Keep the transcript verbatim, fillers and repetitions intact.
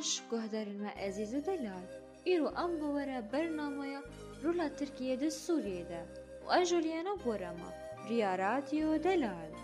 باش گهدارن ما عزیز و دلال ایرو ام بوره برنامه رولا ترکیه ده سوریه ده و اجولیانا بورما ریا رادیو دلال